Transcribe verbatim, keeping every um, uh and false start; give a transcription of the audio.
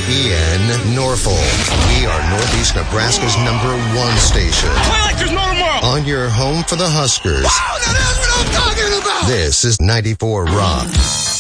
E N, Norfolk. We are Northeast Nebraska's number one station. Play like there's no tomorrow. On your home for the Huskers. Wow, now that's what I'm talking about. This is ninety-four Rock.